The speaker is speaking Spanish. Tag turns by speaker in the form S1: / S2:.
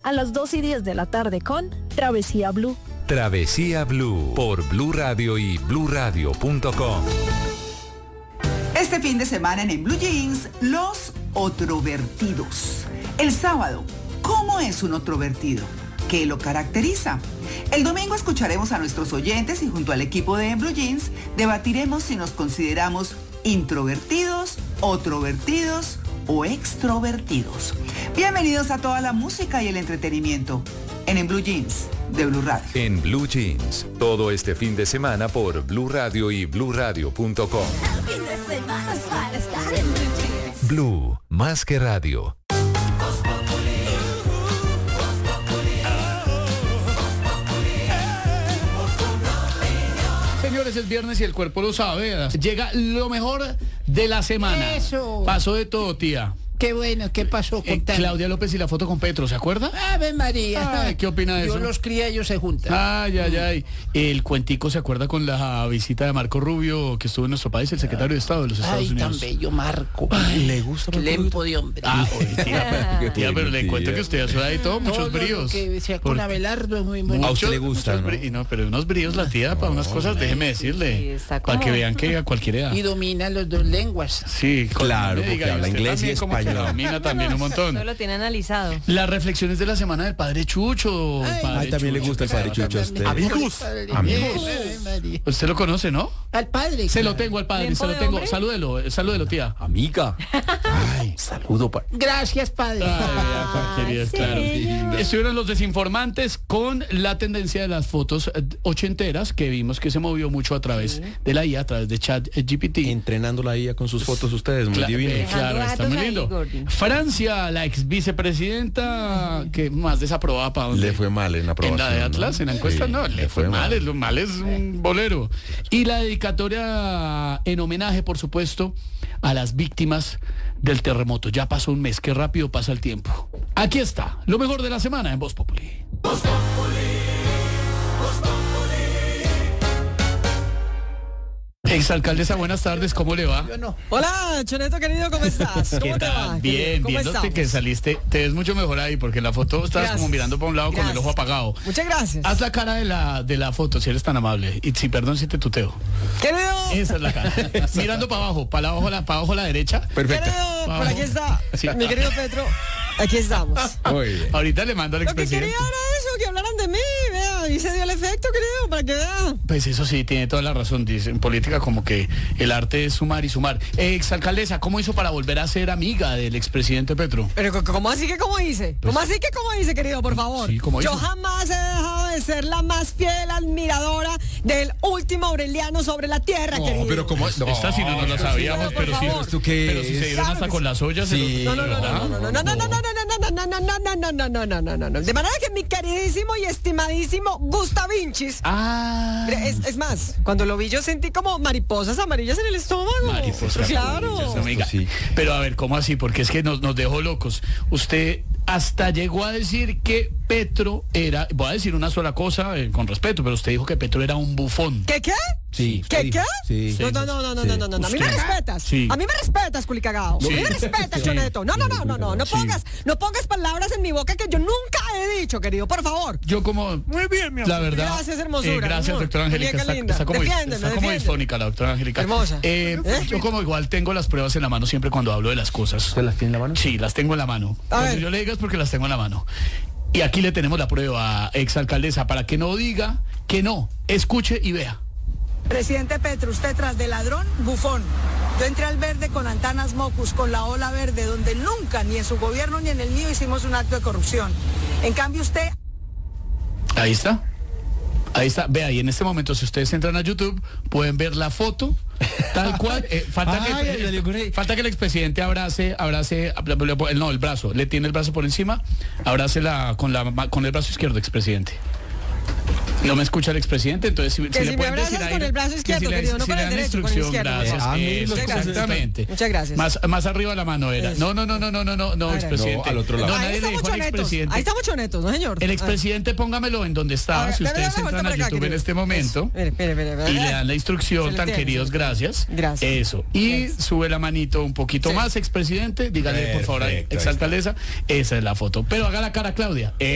S1: a las 2:10 de la tarde con Travesía Blue.
S2: Travesía Blue por Blue Radio y bluradio.com.
S3: Este fin de semana en Blue Jeans, los otrovertidos. El sábado, ¿cómo es un otrovertido? ¿Qué lo caracteriza? El domingo escucharemos a nuestros oyentes y junto al equipo de Blue Jeans debatiremos si nos consideramos introvertidos, otrovertidos o extrovertidos. Bienvenidos a toda la música y el entretenimiento en Blue Jeans de Blue Radio.
S2: En Blue Jeans, todo este fin de semana por Blue Radio y bluradio.com.
S4: El fin de semana es para estar en Blue Jeans.
S2: Blue, más que radio.
S5: Señores, es viernes y el cuerpo lo sabe. Llega lo mejor de la semana.
S6: Eso.
S5: Pasó de todo, tía.
S6: Qué bueno, ¿qué pasó? Contame.
S5: Claudia López y la foto con Petro, ¿se acuerda?
S6: Ave María.
S5: Ay, ¿qué opina de eso?
S6: Yo los crié, ellos se juntan.
S5: Ay. El cuentico, ¿se acuerda con la visita de Marco Rubio que estuvo en nuestro país, el secretario de Estado de los Estados Unidos?
S6: Tan bello Marco.
S5: Ay, ¿le gusta Marco
S6: Lempo de hombre.
S5: Tía, pero le cuento que usted hace ahí todo, muchos bríos.
S6: Lo que decía con Abelardo es muy bonito.
S7: A usted le gusta, ¿no?
S5: No, pero unos bríos la tía para unas cosas, déjeme decirle. Para que vean que a cualquier edad.
S6: Y domina las dos lenguas.
S5: Sí,
S7: claro, porque habla inglés y español.
S5: Domina también un montón.
S8: Todo lo tiene analizado.
S5: Las reflexiones de la semana del padre Chucho.
S7: Ay, también le gusta el padre Chucho a usted.
S5: Amigos. Usted lo conoce, ¿no?
S6: Al padre.
S5: Se lo tengo al padre, se lo tengo. Salúdelo, tía.
S7: Amiga. Ay, saludo.
S6: Gracias, padre.
S5: Claro. Estuvieron los desinformantes con la tendencia de las fotos ochenteras que vimos que se movió mucho a través de la IA, a través de ChatGPT.
S7: Entrenando la IA con sus fotos ustedes, muy divino.
S5: Claro, está muy lindo. Francia, la ex vicepresidenta que más desaprobada para
S7: le fue mal en la aprobación.
S5: En la de Atlas, ¿no? En la encuesta
S7: sí,
S5: no, le fue mal. Lo mal es un bolero. Y la dedicatoria en homenaje, por supuesto, a las víctimas del terremoto. Ya pasó un mes, qué rápido pasa el tiempo. Aquí está, lo mejor de la semana en Voz Populi. Voz Populi. Exalcaldesa, buenas tardes, ¿cómo le va?
S6: Yo no.
S9: Hola, Choneto querido, ¿cómo estás? ¿Cómo
S5: ¿Qué
S9: te
S5: tal?
S9: va?
S5: Bien,
S9: ¿Cómo
S5: viéndote
S9: estamos?
S5: que saliste, te ves mucho mejor ahí, porque en la foto estabas
S9: Gracias.
S5: como mirando para un lado con el ojo apagado.
S9: Muchas gracias.
S5: Haz la cara de la foto, si eres tan amable. Y si perdón si te tuteo.
S9: Querido,
S5: Esa es la cara. Mirando para abajo, para abajo a la derecha.
S7: Perfecto.
S9: querido, por aquí está,
S5: Sí.
S9: mi querido Petro, aquí estamos.
S7: Muy bien.
S5: Ahorita le mando al
S9: Lo que
S5: expresidente.
S9: quería era eso, que hablaran de mí, vea, y se dio el efecto, querido, para que vean.
S5: Pues eso sí, tiene toda la razón. Dice, en política como que el arte es sumar y sumar. Exalcaldesa, ¿cómo hizo para volver a ser amiga del expresidente Petro?
S9: Pero, ¿cómo así que cómo hice? ¿Cómo así que cómo hice, querido, por favor?
S5: Sí, ¿cómo
S9: Yo
S5: hizo?
S9: jamás he dejado de ser la más fiel admiradora del último Aureliano sobre la tierra, querido.
S7: pero como
S5: Esta sí no lo sabíamos,
S9: por
S5: pero sí.
S9: favor.
S7: ¿Esto qué
S5: Pero si
S7: es?
S5: se dieron
S9: Claro
S5: hasta
S9: que
S5: con
S9: sí.
S5: las ollas.
S7: Sí.
S9: No. De manera que mi queridísimo y estimadísimo Gustavinchis.
S5: Ah.
S9: Es más, cuando lo vi yo sentí como mariposas amarillas en el estómago.
S5: Mariposas
S9: Claro.
S5: amarillas, amiga.
S7: Sí.
S5: Pero a ver, ¿cómo así? Porque es que nos dejó locos. Usted hasta llegó a decir que Petro era, voy a decir una sola cosa con respeto, pero usted dijo que Petro era un bufón.
S9: ¿Qué?
S7: Sí.
S9: ¿Qué?
S7: Sí.
S9: No. A mí
S5: Usted-
S9: me respetas.
S5: Sí.
S9: A mí me respetas, culicagao.
S5: Sí.
S9: A mí me respetas,
S5: Sí.
S9: Choneto. No
S5: Sí.
S9: pongas palabras en mi boca que yo nunca he dicho, querido, por favor.
S5: Yo como... Muy bien, mi amor. La verdad.
S9: Gracias, hermosura.
S5: Gracias, doctora Angélica.
S9: Muñeca linda.
S5: Está como
S9: Defiéndeme.
S5: disfónica la doctora Angélica.
S9: Hermosa.
S5: Yo como igual tengo las pruebas en la mano siempre cuando hablo de las cosas.
S7: ¿Usted las tiene en la mano?
S5: Sí, las tengo en la mano.
S9: A
S5: Cuando
S9: ver.
S5: yo le diga es porque las tengo en la mano. Y aquí le tenemos la prueba, exalcaldesa, para que no diga que no. Escuche y vea.
S10: Presidente Petro, usted tras de ladrón, bufón. Yo entré al verde con Antanas Mocus, con la ola verde, donde nunca, ni en su gobierno ni en el mío, hicimos un acto de corrupción. En cambio, usted...
S5: Ahí está. Ahí está. Vea, y en este momento, si ustedes entran a YouTube, pueden ver la foto tal cual. Falta que el expresidente abrace, no, el brazo, le tiene el brazo por encima, abrácela con el brazo izquierdo, expresidente. No me escucha el expresidente, entonces si
S9: Que si
S5: le
S9: me
S5: pueden
S9: abrazas
S5: decir ahí,
S9: con el brazo izquierdo,
S5: si le-
S9: querido, no
S5: si
S9: con
S5: le
S9: el
S5: dan
S9: derecho, con el
S5: instrucción,
S9: izquierdo.
S5: gracias.
S9: Muchas gracias.
S5: Exactamente.
S9: Muchas gracias.
S5: Más arriba la mano era.
S9: Eso.
S5: No, expresidente.
S7: No, al otro lado.
S5: No,
S9: Ahí
S5: nadie le
S9: estamos
S5: dijo al
S9: chonetos.
S5: expresidente.
S9: Ahí estamos chonetos, ¿no, señor?
S5: El expresidente, póngamelo en donde
S9: A
S5: estaba,
S9: ver,
S5: si
S9: dale
S5: ustedes
S9: la vuelta
S5: entran a
S9: para acá,
S5: YouTube en
S9: querido.
S5: este momento.
S9: Mire.
S5: Y le dan la instrucción,
S9: Se
S5: tan
S9: le tiene,
S5: queridos,
S9: sí.
S5: gracias.
S9: Gracias.
S5: Eso. Y
S9: Gracias.
S5: sube la manito un poquito
S9: Sí.
S5: más, expresidente. Dígale, por favor,
S7: Perfecto, ahí
S5: exalcaldesa. Esa es la foto. Pero haga la cara, Claudia.